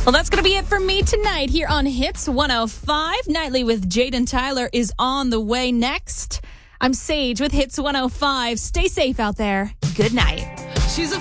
Well, that's going to be it for me tonight here on Hits 105. Nightly with Jaden Tyler is on the way next. I'm Sage with Hits 105. Stay safe out there. Good night. She's a